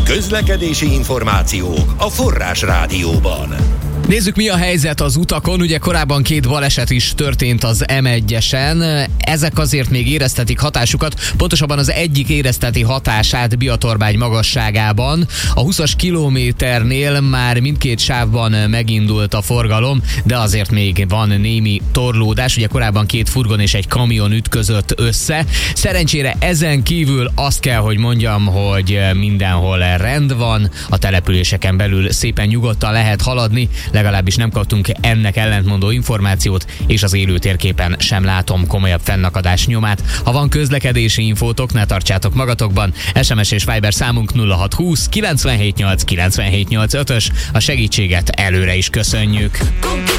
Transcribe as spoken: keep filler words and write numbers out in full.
Közlekedési információ a Forrás Rádióban. Nézzük, mi a helyzet az utakon. Ugye korábban két baleset is történt az em egyesen. Ezek azért még éreztetik hatásukat. Pontosabban az egyik érezteti hatását Biatorbágy magasságában. A húszas kilométernél már mindkét sávban megindult a forgalom, de azért még van némi torlódás. Ugye korábban két furgon és egy kamion ütközött össze. Szerencsére ezen kívül azt kell, hogy mondjam, hogy mindenhol rend van. A településeken belül szépen nyugodtan lehet haladni. Legalábbis nem kaptunk ennek ellentmondó információt, és az élő térképen sem látom komolyabb fennakadás nyomát. Ha van közlekedési infótok, ne tartsátok magatokban. es em es és Viber számunk nulla hat húsz kilencvenhét nyolc kilencvenhét nyolc ötös. A segítséget előre is köszönjük.